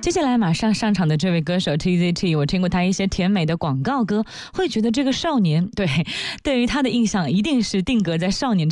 接下来马上上场的这位歌手 TZT， 我听过他一些甜美的广告歌，会觉得这个少年对于他的印象一定是定格在少年